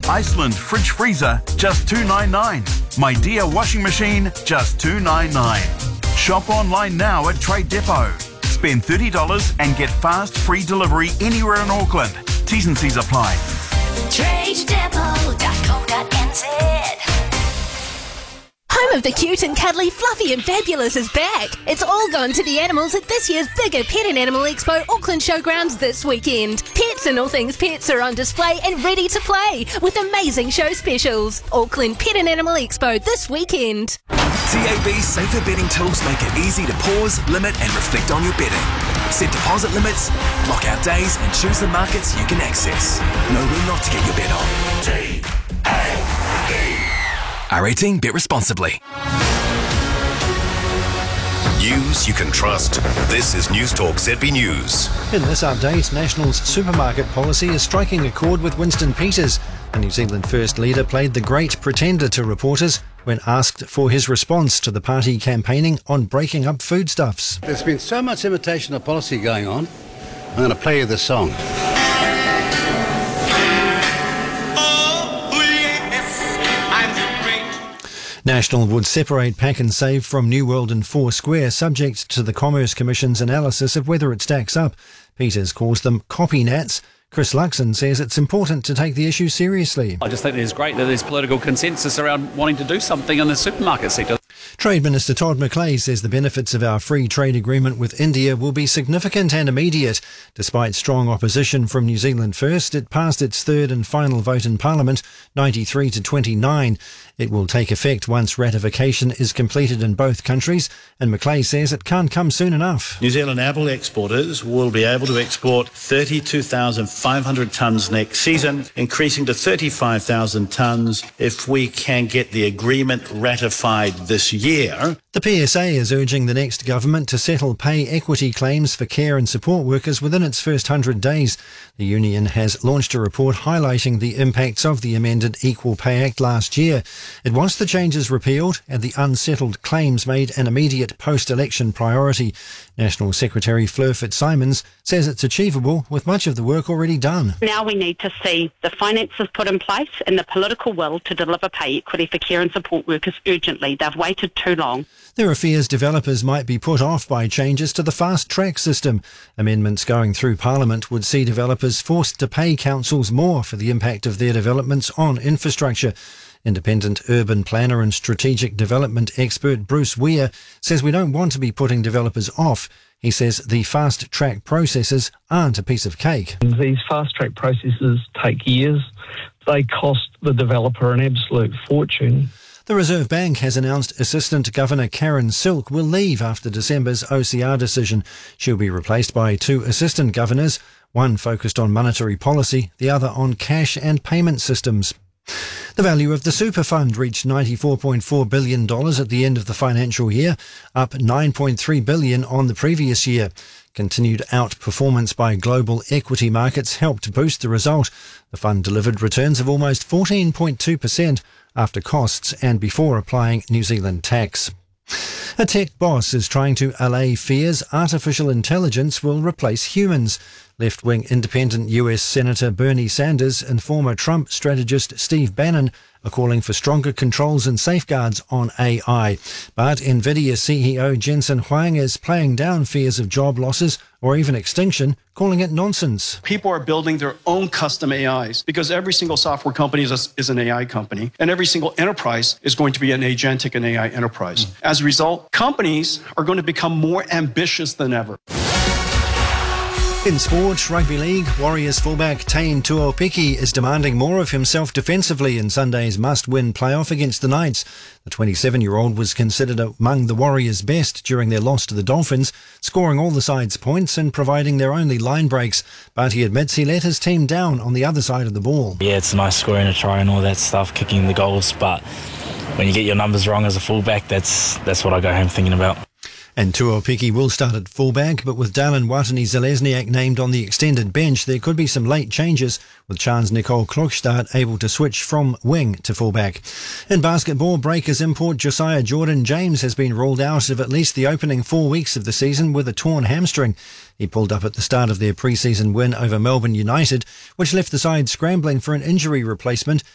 Iceland fridge freezer, just $2.99. My Dear washing machine, just $2.99. Shop online now at Trade Depot. Spend $30 and get fast, free delivery anywhere in Auckland. T's and C's apply. TradeDepot.co.nz. Home of the cute and cuddly, fluffy and fabulous is back. It's all gone to the animals at this year's bigger Pet and Animal Expo Auckland Showgrounds this weekend. Pets and all things pets are on display and ready to play with amazing show specials. Auckland Pet and Animal Expo this weekend. TAB's safer betting tools make it easy to pause, limit and reflect on your betting. Set deposit limits, lock out days and choose the markets you can access. Know when not to get your bet on. R18, bet responsibly. News you can trust. This is News Talk ZB News. In this update, National's supermarket policy is striking a chord with Winston Peters. The New Zealand First leader played the great pretender to reporters when asked for his response to the party campaigning on breaking up foodstuffs. There's been so much imitation of policy going on. I'm going to play you the song. National would separate Pack and Save from New World and Four Square, subject to the Commerce Commission's analysis of whether it stacks up. Peters calls them copy-nats. Chris Luxon says it's important to take the issue seriously. I just think it's great that there's political consensus around wanting to do something in the supermarket sector. Trade Minister Todd McClay says the benefits of our free trade agreement with India will be significant and immediate. Despite strong opposition from New Zealand First, it passed its third and final vote in Parliament, 93 to 29. It will take effect once ratification is completed in both countries, and McClay says it can't come soon enough. New Zealand apple exporters will be able to export 32,500 tonnes next season, increasing to 35,000 tonnes if we can get the agreement ratified this year. The PSA is urging the next government to settle pay equity claims for care and support workers within its first 100 days. The union has launched a report highlighting the impacts of the amended Equal Pay Act last year. It wants the changes repealed and the unsettled claims made an immediate post-election priority. National Secretary Fleur Fitzsimons says it's achievable with much of the work already done. Now we need to see the finances put in place and the political will to deliver pay equity for care and support workers urgently. They've waited too long. There are fears developers might be put off by changes to the fast track system. Amendments going through Parliament would see developers forced to pay councils more for the impact of their developments on infrastructure. Independent urban planner and strategic development expert Bruce Weir says we don't want to be putting developers off. He says the fast track processes aren't a piece of cake. These fast track processes take years. They cost the developer an absolute fortune. The Reserve Bank has announced Assistant Governor Karen Silk will leave after December's OCR decision. She'll be replaced by two assistant governors, one focused on monetary policy, the other on cash and payment systems. The value of the super fund reached $94.4 billion at the end of the financial year, up $9.3 billion on the previous year. Continued outperformance by global equity markets helped boost the result. The fund delivered returns of almost 14.2% after costs and before applying New Zealand tax. A tech boss is trying to allay fears artificial intelligence will replace humans. Left-wing independent US Senator Bernie Sanders and former Trump strategist Steve Bannon are calling for stronger controls and safeguards on AI. But NVIDIA CEO Jensen Huang is playing down fears of job losses or even extinction, calling it nonsense. People are building their own custom AIs because every single software company is an AI company, and every single enterprise is going to be an agentic and AI enterprise. As a result, companies are going to become more ambitious than ever. In sport, rugby league, Warriors fullback Taine Tuopiki is demanding more of himself defensively in Sunday's must-win playoff against the Knights. The 27-year-old was considered among the Warriors' best during their loss to the Dolphins, scoring all the side's points and providing their only line breaks. But he admits he let his team down on the other side of the ball. Yeah, it's nice scoring a try and all that stuff, kicking the goals, but when you get your numbers wrong as a fullback, that's what I go home thinking about. And Tuopiki will start at fullback, but with Dallin Watene-Zelezniak named on the extended bench, there could be some late changes, with Chance Nicole Klokstad able to switch from wing to fullback. In basketball, Breakers import Josiah Jordan-James has been ruled out of at least the opening 4 weeks of the season with a torn hamstring. He pulled up at the start of their pre-season win over Melbourne United, which left the side scrambling for an injury replacement